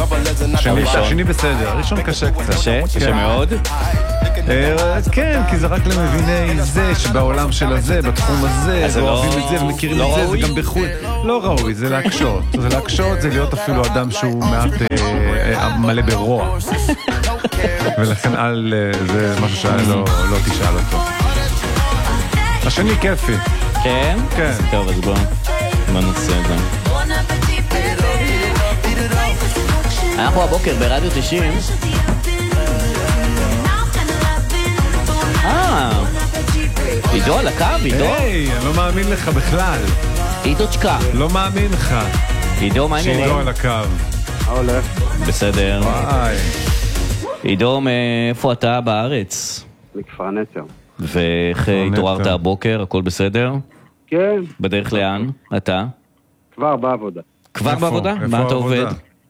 השני בסדר, הראשון קשה קצת. קשה מאוד. כן, כי זה רק למביני זה שבעולם של הזה, בתחום הזה, ואוהבים את זה ומכירים את זה, זה גם בחו"ל. לא ראוי, זה להקשות. זה להקשות, זה להיות אפילו אדם שהוא מעט מלא ברוע. ולכן זה משהו שלא תשאל אותו. השני כיפי. כן? כן. טוב, אז בוא נעשה את זה. אנחנו הבוקר ברדיו 90. עידו על הקו, עידו? היי, אני לא מאמין לך בכלל. עידו צ'קה. לא מאמין לך. עידו, מה העניינים? שעידו על הקו. הולך. בסדר. וואי. עידו, מאיפה אתה בארץ? מכפר נצר. ואיך התעוררת הבוקר? הכל בסדר? כן. בדרך לאן? אתה? כבר בעבודה. כבר בעבודה? מה אתה עובד?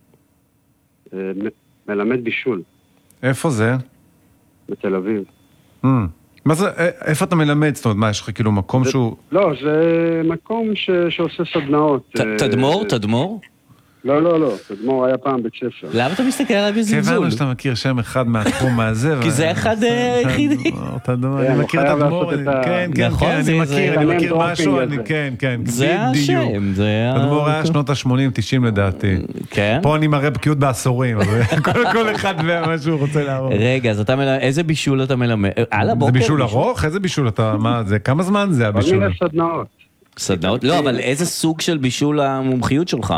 מלמד בישול. איפה זה? בתל אביב. מה זה, איפה אתה מלמד? זאת אומרת, מה, יש לך כאילו מקום שהוא... לא, זה מקום שעושה סדנאות. תדמור? תדמור? לא, תדמור היה פעם בית ספר. למה אתה מסתכל עליו בזלזול? כיוון שאתה מכיר שם אחד מהתחום הזה. כי זה אחד היחידי. אני מכיר את הדמור, כן, אני מכיר משהו, כן, זה השם. הדמור היה שנות ה-80-90 לדעתי. כן? פה אני מראה בקיאות בעשורים, כל אחד ומשהו רוצה להראות. רגע, אז איזה בישול אתה מלמד? זה בישול ארוך? איזה בישול אתה, מה זה? כמה זמן זה הבישול? כל מיני סדנאות. סדנאות? לא, אבל איזה סוג של בישול המומחיות שלך?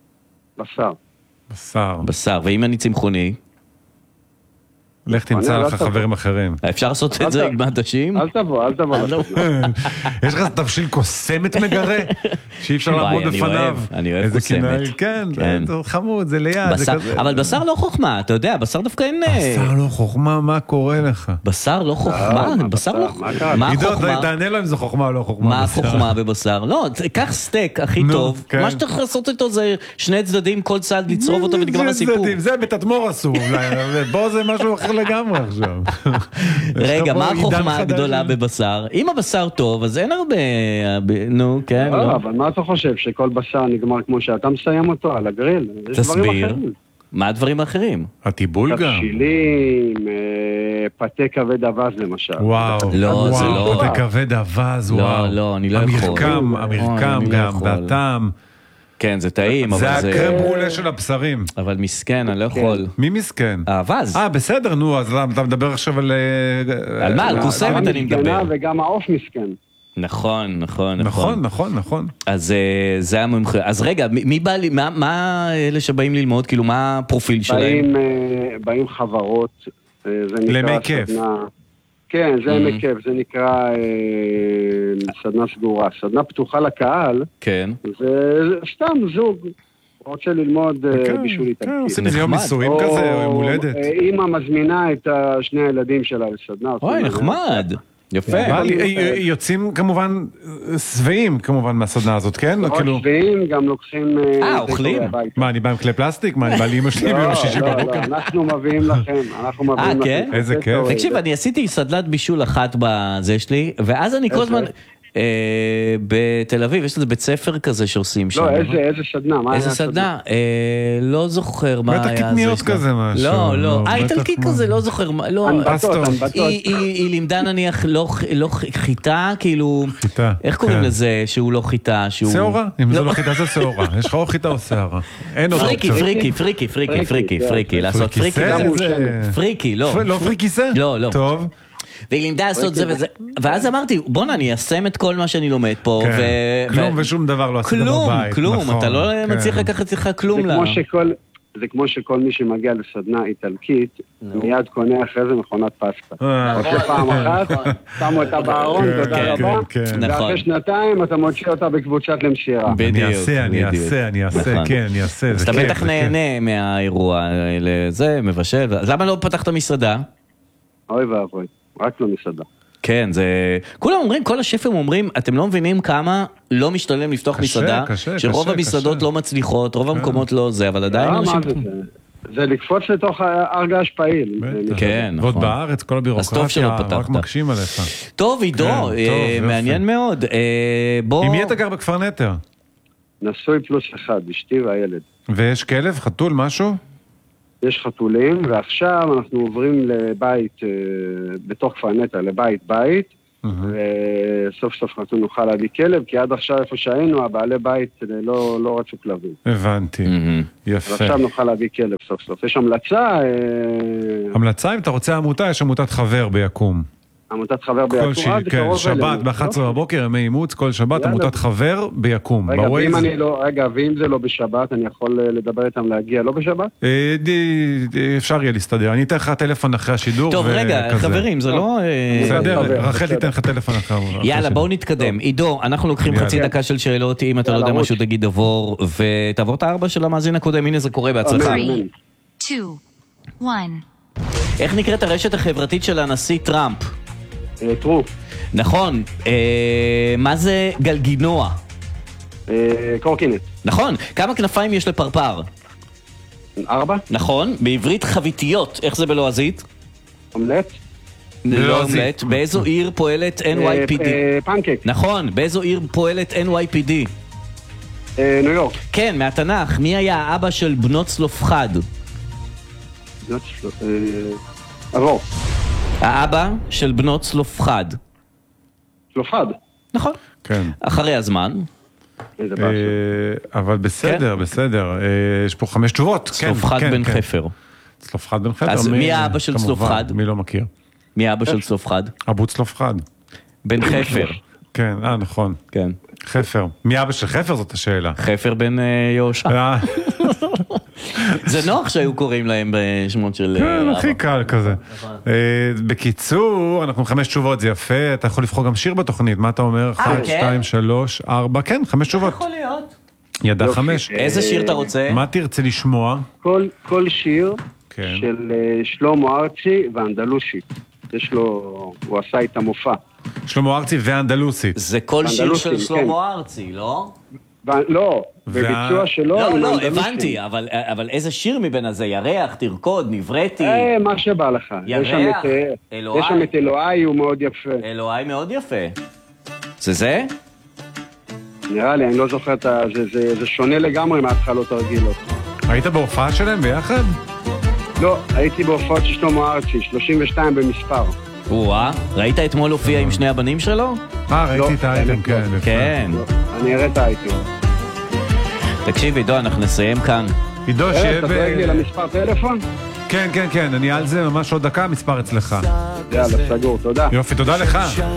בשר, ואם אני צמחוני? לך תמצא לך חברים אחרים. אפשר לעשות את זה עם מעדשים? אל תבוא. יש לך תבשיל קוסמת מגרה שאי אפשר לעמוד בפניו. אני אוהב קוסמת. כן, חמוד, זה ליד. אבל בשר לא חוכמה, אתה יודע, בשר דווקא אין... בשר לא חוכמה, מה קורה לך? בשר לא חוכמה? בשר לא חוכמה? מה החוכמה? תענה לו אם זה חוכמה או לא חוכמה. מה החוכמה בבשר? לא, קח סטייק הכי טוב, מה שאתה צריך לעשות איתו זה שני צדדים, כל צד לצרוב אותו ונגמר הסיפור. זה בתדמור עשו, בוא זה משהו אחר לגמרי עכשיו. רגע, מה החוכמה הגדולה בבשר? אם הבשר טוב, אז אין הרבה... נו, כן, לא. אבל מה אתה חושב? שכל בשר נגמר כמו שאתה מסיים אותו על הגריל? תסביר. מה הדברים האחרים? הטיבול גם. תבשילים, פתה כבד אבז למשל. וואו. לא, זה לא. פתה כבד אבז, וואו. לא, אני לא יכול. המרקם גם, והטעם. כן, זה טעים, אבל זה הקרם ברולה של הבשרים. אבל מסכן, אני לא יכול. מי מסכן? האבז. בסדר, נו, אז אתה מדבר עכשיו על... על מה? על קוסמת אני מדבר. וגם העוף מסכן. נכון. אז זה המומחה. אז רגע, מי בא לי, מה אלה שבאים ללמוד? כאילו, מה הפרופיל שלהם? באים חברות, זה נקרא... למי כיף. כן, זה ימי כיף, זה נקרא סדנה סגורה. סדנה פתוחה לקהל, כן. זה סתם זוג רוצה ללמוד בישול איטלקי. כן, עושים איזה יום נישואים כזה, או יום הולדת. אמא מזמינה את שני הילדים שלה לסדנה. אוי, נחמד. יפה. יוצאים כמובן שבעים כמובן מהסדנה הזאת, כן? לא שבעים, גם לוקחים... אוכלים? מה, אני בא עם כלי פלסטיק? מה, אני בא לאמא שלי ביום שישי בבוקר? אנחנו מביאים לכם, כן? איזה כיף. תקשיב, אני עשיתי סדנת בישול אחת בזה שלי, ואז אני כל הזמן... בתל אביב, יש לזה בית ספר כזה שעושים שם. לא, איזה סדנה? איזה סדנה? לא זוכר מה היה זה. בטח קטניות כזה משהו. לא, איטלקי כזה, לא זוכר מה. אנבטות. היא לימדה נניח לא חיטה, כאילו... חיטה. איך קוראים לזה שהוא לא חיטה? שעורה? אם זה לא חיטה זה שעורה. יש לך או חיטה או שערה. אין עוד אופציות. פריקי. לעשות פריקי, לא. לא פריקי-סה? לא. טוב. והיא לימדה לעשות זה וזה, ואז אמרתי, בוא'נה, אני אסם את כל מה שאני לומד פה, כלום ושום דבר לא עשית בבית. כלום, אתה לא מצליח לקחת לך כלום לה. זה כמו שכל מי שמגיע לסדנה איטלקית, מיד קונה אחרי זה מכונת פסטה. עושה פעם אחת, שמו אותה בארון, תודה רבה, ואחרי שנתיים אתה מוציא אותה בקבוצת למשירה. אני אעשה, כן, אני אעשה. אז אתה בטח נהנה מהאירוע לזה, מבשל, אז למה לא פתחת מסעדה? אוי ואבוי. רק לא מסעדה. כן, זה... כולם אומרים, כל השפים אומרים, אתם לא מבינים כמה לא משתלם לפתוח מסעדה, שרוב המסעדות לא מצליחות, רוב המקומות לא זה, אבל עדיין... זה לקפוץ לתוך הרגש פעיל. כן, נכון. ועוד בארץ, כל הבירוקרטיה, רק מקשים עליך. טוב, עידו, מעניין מאוד. עם מי אתה גר בכפר נטר? נשוי פלוס אחד, אשתי והילד. ויש כלב, חתול, משהו? יש חתולים, ועכשיו אנחנו עוברים לבית, בתוך כפר נטע, לבית, וסוף סוף אנחנו נוכל להביא כלב, כי עד עכשיו איפה שהיינו, הבעלי בית לא רצו כלבים. הבנתי, יפה. ועכשיו נוכל להביא כלב סוף סוף. יש המלצה... המלצה, אם אתה רוצה עמותה, יש עמותת חבר ביקום. עמותת חבר ביקום, כן, שבת ב-11 בבוקר, ימי אימוץ, כל שבת, עמותת חבר ביקום. רגע, ואם זה לא בשבת, אני יכול לדבר איתם להגיע לא בשבת? אפשר יהיה להסתדר, אני אתן לך טלפון אחרי השידור. טוב, רגע, חברים, זה לא... בסדר, רחל תיתן לך טלפון אחרי השידור. יאללה, בואו נתקדם. עידו, אנחנו לוקחים חצי דקה של שאלות, אם אתה לא יודע משהו תגיד עבור, ותעבור את 4 של המאזין הקודם, הנה זה קורה בהצלחה. 3, 2, 1. איך נקראת הרשת החברתית של הנשיא טראמפ? טרו. נכון, מה זה גלגינוע? קורקינט. נכון, כמה כנפיים יש לפרפר? 4. נכון, בעברית חביתיות, איך זה בלועזית? אומלט. לא אומלט, באיזו עיר פועלת NYPD? פנקק. נכון, באיזו עיר פועלת NYPD? ניו יורק. כן, מהתנ"ך, מי היה האבא של בנות צלופחד? עבור. האבא של בנות צלופחד. צלופחד? נכון. כן. אחרי הזמן. אבל בסדר. יש פה 5 תשובות. צלופחד בן חפר. צלופחד בן חפר. אז מי האבא של צלופחד? מי לא מכיר? מי האבא של צלופחד? אבו צלופחד. בן חפר. כן, נכון. כן. חפר. מי אבא של חפר זאת השאלה. חפר בן יהושע. זה נוח שהיו קוראים להם בשמות של... כן, הכי קל כזה. בקיצור, אנחנו 5 תשובות, זה יפה. אתה יכול לבחור גם שיר בתוכנית. מה אתה אומר? 1, 2, 3, 4. כן, 5 תשובות. יכול להיות. ידע 5. איזה שיר אתה רוצה? מה תרצה לשמוע? כל שיר של שלמה ארצי ואנדלוסי. יש לו, הוא עשה איתה מופע. שלמה ארצי ואנדלוסית. זה כל שיר של שלמה ארצי, לא? לא, בביצוע שלו. לא, הבנתי, אבל איזה שיר מבין הזה? ירח, תרקוד, נבראתי. מה שבא לך. ירח, אלוהי. יש שם את אלוהי, הוא מאוד יפה. אלוהי מאוד יפה. זה? נראה לי, אני לא זוכר את זה. זה שונה לגמרי מההתחלות הרגילות. היית בהופעה שלהם ביחד? לא, הייתי בהופעות של שלמה ארצי, 32 במספר. ראית אתמול הופיע עם 2 הבנים שלו? ראיתי את האייטם, כן. כן. אני אראה את האייטם. תקשיב, עידו, אנחנו נסיים כאן. עידו, שיהיה אתה דואג לי למספר טלפון? כן, אני על זה ממש עוד דקה, מספר אצלך. יאללה, סגור, תודה. יופי, תודה לך.